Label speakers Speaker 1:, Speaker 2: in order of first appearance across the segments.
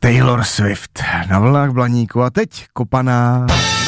Speaker 1: Taylor Swift na vlnách Blaníku a teď kopaná.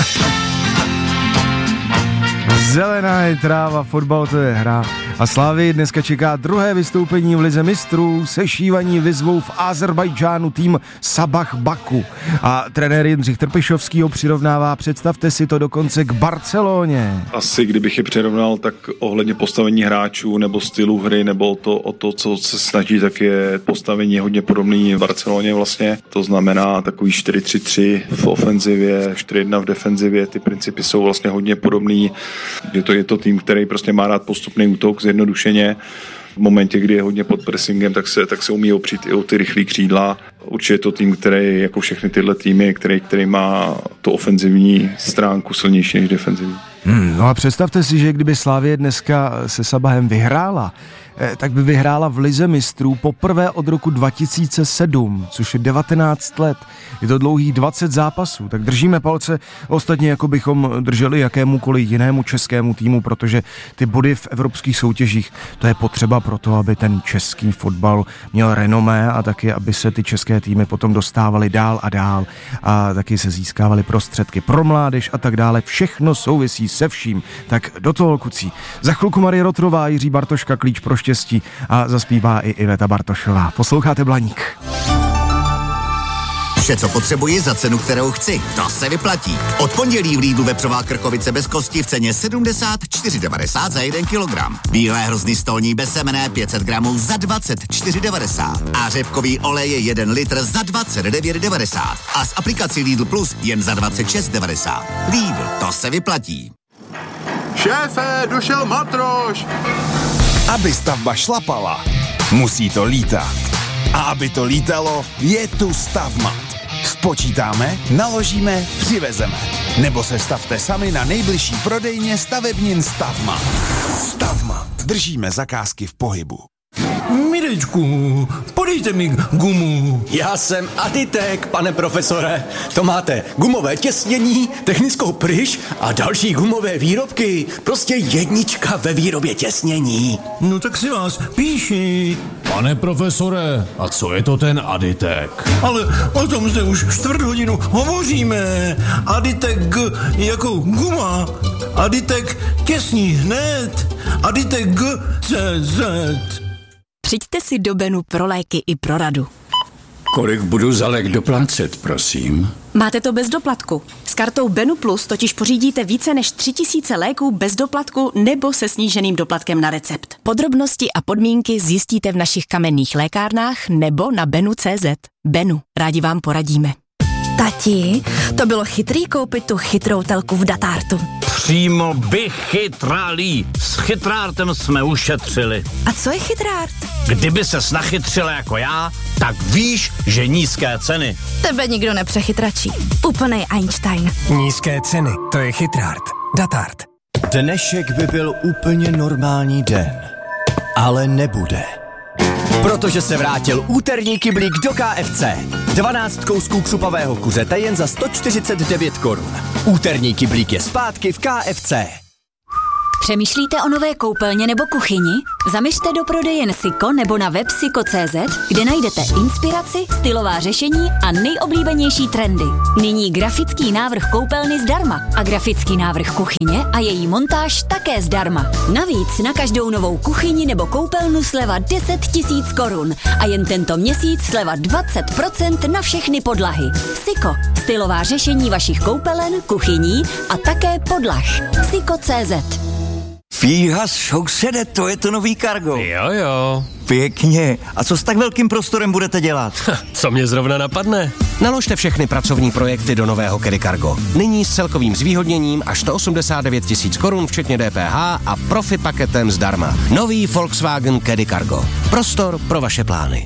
Speaker 1: Zelená je tráva, fotbal to je hra. A Slavii dneska čeká druhé vystoupení v Lize mistrů, sešívaní vyzvou v Azerbajdžánu tým Sabah Baku. A trenér Jindřich Trpišovský ho přirovnává, představte si to, dokonce k Barceloně.
Speaker 2: Asi kdybych je přirovnal, tak ohledně postavení hráčů nebo stylu hry nebo to, co se snaží, tak je postavení hodně podobný v Barceloně vlastně. To znamená takový 4-3-3 v ofenzivě, 4-1 v defenzivě, ty principy jsou vlastně hodně podobný. Je to tým, který prostě má rád postupný útok, zjednodušeně. V momentě, kdy je hodně pod pressingem, tak se umí opřít i o ty rychlý křídla. Určitě je to tým, který jako všechny tyhle týmy, který má tu ofenzivní stránku silnější než defenzivní.
Speaker 1: No a představte si, že kdyby Slavie dneska se Sabahem vyhrála, tak by vyhrála v Lize mistrů poprvé od roku 2007, což je 19 let. Je to dlouhých 20 zápasů, tak držíme palce ostatně, jako bychom drželi jakémukoliv jinému českému týmu, protože ty body v evropských soutěžích, to je potřeba pro to, aby ten český fotbal měl renomé a taky, aby se ty české týmy potom dostávaly dál a dál a taky se získávaly prostředky pro mládež a tak dále. Všechno souvisí se vším. Tak do toho, kucí. Za chvilku Marie Rotrová, Jiří Bartoška, klíč pro štěstí a zaspívá i Iveta Bartošová. Posloucháte Blaník.
Speaker 3: Vše, co potřebuji za cenu, kterou chci. To se vyplatí. Od pondělí v Lidlu vepřová krkovice bez kosti v ceně 74,90 za 1 kilogram. Bílé hrozny stolní bez semene 500 gramů za 24,90. A řepkový olej je 1 litr za 29,90. A s aplikací Lidl Plus jen za 26,90. Lidl, to se vyplatí.
Speaker 4: Šéfe, došel matroš!
Speaker 5: Aby stavba šlapala, musí to lítat. A aby to lítalo, je tu Stavmat. Spočítáme, naložíme, přivezeme. Nebo se stavte sami na nejbližší prodejně stavebnin Stavmat. Stavmat. Držíme zakázky v pohybu.
Speaker 6: Mirečku, podejte mi gumu.
Speaker 7: Já jsem Aditek, pane profesore. To máte gumové těsnění, technickou pryš a další gumové výrobky. Prostě jednička ve výrobě těsnění.
Speaker 6: No tak si vás píši.
Speaker 8: Pane profesore, a co je to ten Aditek?
Speaker 6: Ale o tom zde už 4 hodinu hovoříme. Aditek jako guma. Aditek těsní hned. Aditek CZ.
Speaker 9: Přijďte si do Benu pro léky i pro radu.
Speaker 10: Kolik budu za lék doplácet, prosím?
Speaker 9: Máte to bez doplatku. S kartou Benu Plus totiž pořídíte více než 3000 léků bez doplatku nebo se sníženým doplatkem na recept. Podrobnosti a podmínky zjistíte v našich kamenných lékárnách nebo na benu.cz. Benu, rádi vám poradíme.
Speaker 11: Tati, to bylo chytrý koupit tu chytrou telku v Datartu.
Speaker 12: Přímo vychytralý. S chytrártem jsme ušetřili.
Speaker 11: A co je chytrárt?
Speaker 12: Kdyby ses nachytřila jako já, tak víš, že nízké ceny.
Speaker 11: Tebe nikdo nepřechytračí. Úplnej Einstein.
Speaker 13: Nízké ceny, to je chytrárt. Datart.
Speaker 14: Dnešek by byl úplně normální den, ale nebude. Protože se vrátil úterní kyblík do KFC. 12 kousků křupavého kuřete jen za 149 korun. Úterní kyblík je zpátky v KFC.
Speaker 15: Přemýšlíte o nové koupelně nebo kuchyni? Zaměřte do prodejen Siko nebo na web siko.cz, kde najdete inspiraci, stylová řešení a nejoblíbenější trendy. Nyní grafický návrh koupelny zdarma a grafický návrh kuchyně a její montáž také zdarma. Navíc na každou novou kuchyni nebo koupelnu sleva 10 000 korun a jen tento měsíc sleva 20% na všechny podlahy. Siko, stylová řešení vašich koupelen, kuchyní a také podlah. Siko.cz.
Speaker 16: Fíha, sousede, to je to nový Cargo.
Speaker 8: Jo.
Speaker 16: Pěkně. A co s tak velkým prostorem budete dělat?
Speaker 8: Co mě zrovna napadne? Naložte všechny pracovní projekty do nového Caddy Cargo. Nyní s celkovým zvýhodněním až 189 000 korun, včetně DPH a profi paketem zdarma. Nový Volkswagen Caddy Cargo. Prostor pro vaše plány.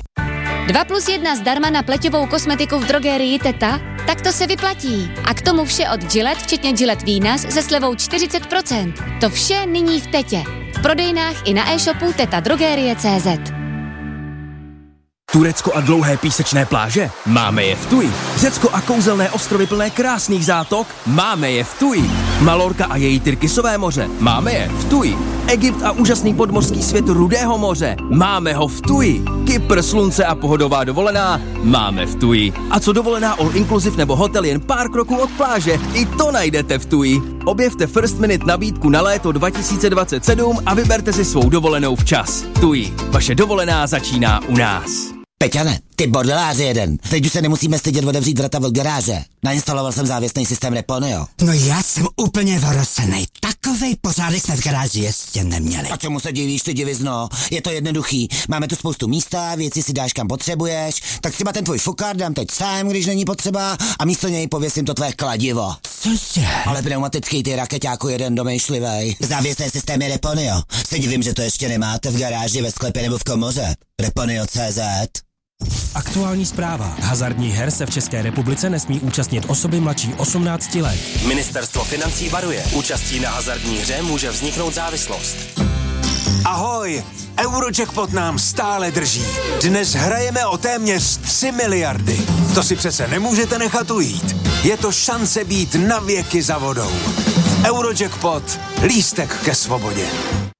Speaker 17: 2+1 zdarma na pleťovou kosmetiku v drogerii Teta? Tak to se vyplatí. A k tomu vše od Gillette, včetně Gillette Venus se slevou 40%. To vše nyní v Tetě. V prodejnách i na e-shopu tetadrogerie.cz.
Speaker 18: Turecko a dlouhé písečné pláže? Máme je v Tuji. Řecko a kouzelné ostrovy plné krásných zátok? Máme je v Tuji. Malorka a její Tyrkisové moře? Máme je v Tuji. Egypt a úžasný podmořský svět Rudého moře. Máme ho v TUI. Kypr, slunce a pohodová dovolená. Máme v TUI. A co dovolená all inclusive nebo hotel jen pár kroků od pláže? I to najdete v TUI. Objevte First Minute nabídku na léto 2027 a vyberte si svou dovolenou včas. TUI. Vaše dovolená začíná u nás.
Speaker 19: Peťane, ty bordeláři jeden. Teď už se nemusíme stydět otevřít vrata od garáže. Nainstaloval jsem závěsný systém Reponio.
Speaker 20: No já jsem úplně vorosenej. Takovej pořádek jsme v garáži ještě neměli.
Speaker 19: A čemu se divíš, ty divizno? Je to jednoduchý. Máme tu spoustu místa, věci si dáš kam potřebuješ. Tak třeba ten tvůj fukár dám teď sám, když není potřeba, a místo něj pověsím to tvé kladivo.
Speaker 20: Cože?
Speaker 19: Ale pneumatický ty rakeťáku jeden domýšlivej. Závěsné systémy Reponio. Se divím, že to ještě nemáte v garáži, ve sklepě nebo v komoře. Reponio.cz.
Speaker 13: Aktuální zpráva. Hazardních her se v České republice nesmí účastnit osoby mladší 18 let.
Speaker 21: Ministerstvo financí varuje. Účastí na hazardní hře může vzniknout závislost.
Speaker 22: Ahoj, Eurojackpot nám stále drží. Dnes hrajeme o téměř 3 miliardy. To si přece nemůžete nechat ujít. Je to šance být na věky za vodou. Eurojackpot, lístek ke svobodě.